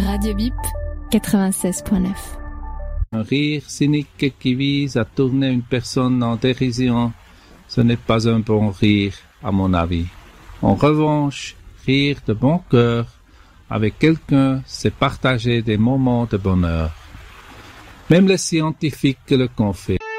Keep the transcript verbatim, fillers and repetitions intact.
Radio Bip, quatre-vingt-seize point neuf. Un rire cynique qui vise à tourner une personne en dérision, ce n'est pas un bon rire, à mon avis. En revanche, rire de bon cœur avec quelqu'un, c'est partager des moments de bonheur. Même les scientifiques le confirment.